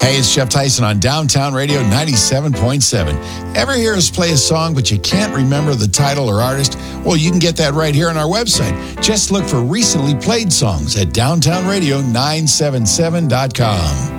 Hey, it's Jeff Tyson on Downtown Radio 97.7. Ever hear us play a song, but you can't remember the title or artist? Well, you can get that right here on our website. Just look for recently played songs at downtownradio977.com.